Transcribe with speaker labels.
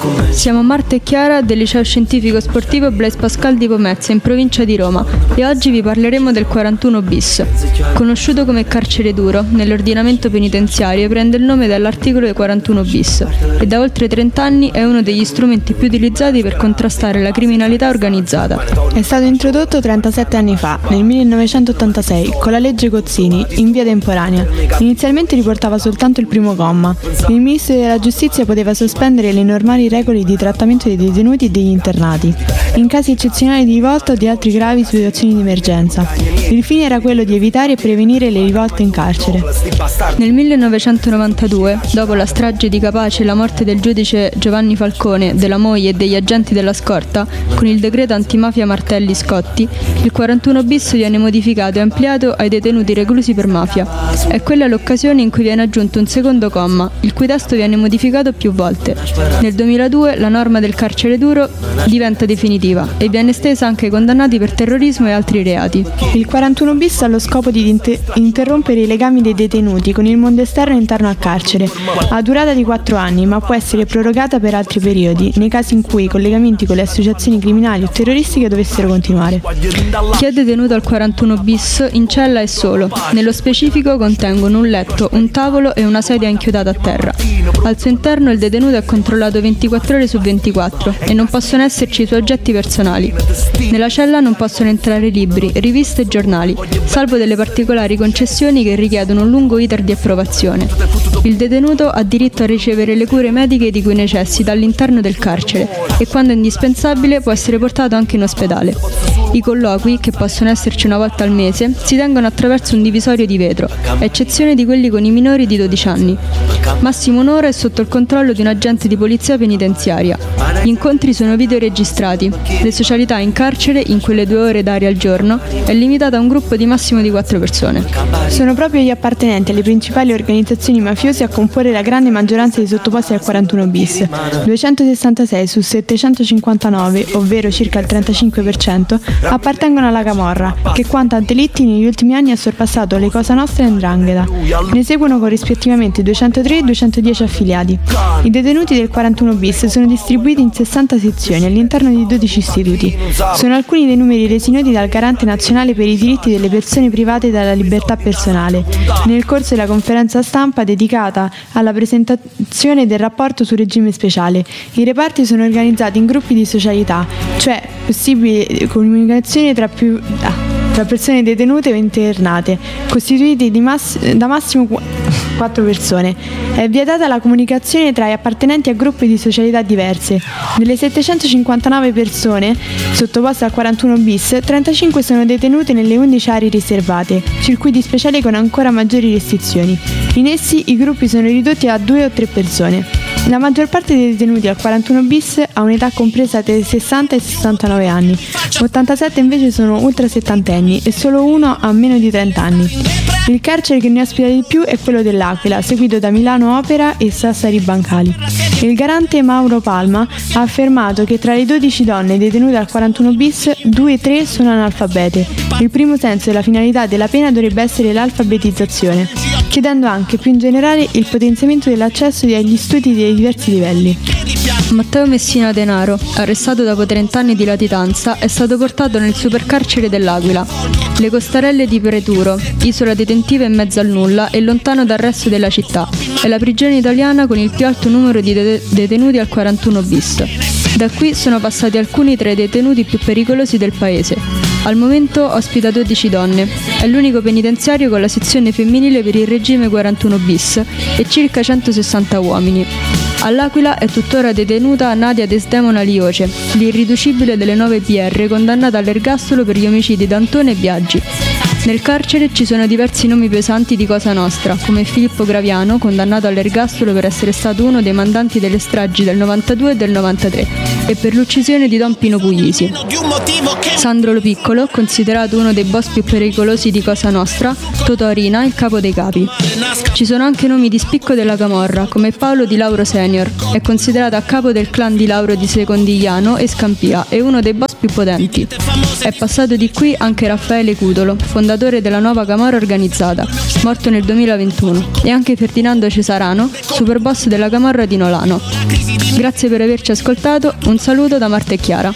Speaker 1: Siamo Marta e Chiara del Liceo Scientifico Sportivo Blaise Pascal di Pomezia, in provincia di Roma, e oggi vi parleremo del 41 bis. Conosciuto come carcere duro, nell'ordinamento penitenziario prende il nome dall'articolo 41 bis e da oltre 30 anni è uno degli strumenti più utilizzati per contrastare la criminalità organizzata.
Speaker 2: È stato introdotto 37 anni fa, nel 1986, con la legge Gozzini, in via temporanea. Inizialmente riportava soltanto il primo comma. Il Ministro della Giustizia poteva sospendere le normali regole di trattamento dei detenuti e degli internati, in casi eccezionali di rivolta o di altre gravi situazioni di emergenza. Il fine era quello di evitare e prevenire le rivolte in carcere.
Speaker 1: Nel 1992, dopo la strage di Capaci e la morte del giudice Giovanni Falcone, della moglie e degli agenti della scorta, con il decreto antimafia Martelli-Scotti, il 41 bis viene modificato e ampliato ai detenuti reclusi per mafia. È quella l'occasione in cui viene aggiunto un secondo comma, il cui testo viene modificato più volte. Nel 2002 la norma del carcere duro diventa definitiva e viene estesa anche ai condannati per terrorismo e altri reati.
Speaker 2: Il 41 bis ha lo scopo di interrompere i legami dei detenuti con il mondo esterno interno al carcere. Ha durata di 4 anni, ma può essere prorogata per altri periodi, nei casi in cui i collegamenti con le associazioni criminali o terroristiche dovessero continuare.
Speaker 1: Chi è detenuto al 41 bis in cella è solo. Nello specifico contengono un letto, un tavolo e una sedia inchiodata a terra. Al suo interno il detenuto è controllato 24 ore su 24 e non possono esserci i suoi oggetti personali. Nella cella non possono entrare libri, riviste e giornali, salvo delle particolari concessioni che richiedono un lungo iter di approvazione. Il detenuto ha diritto a ricevere le cure mediche di cui necessita all'interno del carcere e, quando è indispensabile, può essere portato anche in ospedale. I colloqui, che possono esserci una volta al mese, si tengono attraverso un divisorio di vetro, a eccezione di quelli con i minori di 12 anni. Massimo un'ora è sotto il controllo di un agente di polizia penitenziaria. Gli incontri sono videoregistrati. Le socialità in carcere, in quelle 2 ore d'aria al giorno, è limitata a un gruppo di massimo di 4 persone.
Speaker 2: Sono proprio gli appartenenti alle principali organizzazioni mafiose a comporre la grande maggioranza dei sottoposti al 41 bis. 266 su 759, ovvero circa il 35%, appartengono alla Camorra, che quanto a delitti negli ultimi anni ha sorpassato le Cosa Nostra e 'Ndrangheta. Ne seguono corrispettivamente 203 e 210 affiliati. I detenuti del 41 bis sono distribuiti in 60 sezioni all'interno di 12 istituti. Sono alcuni dei numeri resi noti dal Garante Nazionale per i diritti delle persone private dalla libertà personale, nel corso della conferenza stampa dedicata alla presentazione del rapporto sul regime speciale. I reparti sono organizzati in gruppi di socialità, cioè possibile comunicazione tra persone detenute o internate, costituiti da massimo 4 persone. È vietata la comunicazione tra gli appartenenti a gruppi di socialità diverse. Delle 759 persone sottoposte al 41 bis, 35 sono detenute nelle 11 aree riservate, circuiti speciali con ancora maggiori restrizioni. In essi i gruppi sono ridotti a 2 o 3 persone. La maggior parte dei detenuti al 41 bis ha un'età compresa tra i 60 e i 69 anni, 87 invece sono ultra settantenni e solo uno ha meno di 30 anni. Il carcere che ne ospita di più è quello dell'Aquila, seguito da Milano Opera e Sassari Bancali. Il garante Mauro Palma ha affermato che tra le 12 donne detenute al 41 bis, 2-3 sono analfabete. Il primo senso e la finalità della pena dovrebbe essere l'alfabetizzazione, chiedendo anche più in generale il potenziamento dell'accesso agli studi dei diversi livelli.
Speaker 1: Matteo Messina Denaro, arrestato dopo 30 anni di latitanza, è stato portato nel supercarcere dell'Aquila. Le Costarelle di Preturo, isola detentiva in mezzo al nulla e lontano dal resto della città, è la prigione italiana con il più alto numero di detenuti al 41 bis. Da qui sono passati alcuni tra i detenuti più pericolosi del paese. Al momento ospita 12 donne. È l'unico penitenziario con la sezione femminile per il regime 41 bis e circa 160 uomini. All'Aquila è tuttora detenuta Nadia Desdemona Lioce, l'irriducibile delle 9 PR, condannata all'ergastolo per gli omicidi d'Antone e Biaggi. Nel carcere ci sono diversi nomi pesanti di Cosa Nostra, come Filippo Graviano, condannato all'ergastolo per essere stato uno dei mandanti delle stragi del 92 e del 93, e per l'uccisione di Don Pino Puglisi. Sandro Lo Piccolo, considerato uno dei boss più pericolosi di Cosa Nostra, Totò Rina, il capo dei capi. Ci sono anche nomi di spicco della Camorra, come Paolo Di Lauro Senior, è considerato a capo del clan Di Lauro di Secondigliano e Scampia e uno dei boss più potenti. È passato di qui anche Raffaele Cutolo, fondatore fondatore della nuova camorra organizzata, morto nel 2021, e anche Ferdinando Cesarano, superboss della camorra di Nolano. Grazie per averci ascoltato, un saluto da Marta e Chiara.